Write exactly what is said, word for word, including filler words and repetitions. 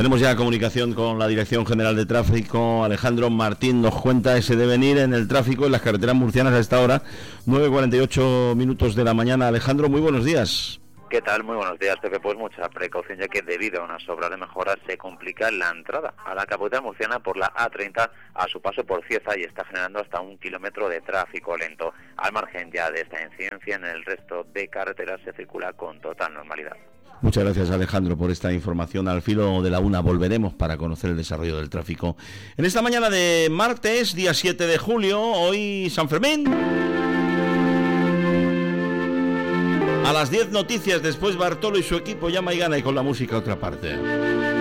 Tenemos ya comunicación con la Dirección General de Tráfico. Alejandro Martín nos cuenta ese devenir en el tráfico en las carreteras murcianas a esta hora, nueve cuarenta y ocho minutos de la mañana. Alejandro, muy buenos días. ¿Qué tal? Muy buenos días, Pepe. Pues mucha precaución, ya que debido a unas obras de mejora se complica la entrada a la capital murciana por la A treinta a su paso por Cieza y está generando hasta un kilómetro de tráfico lento. Al margen ya de esta incidencia, en el resto de carreteras se circula con total normalidad. Muchas gracias, Alejandro, por esta información. Al filo de la una volveremos para conocer el desarrollo del tráfico. En esta mañana de martes, día siete de julio, hoy San Fermín. A las diez noticias, después Bartolo y su equipo llama y gana, y con la música otra parte.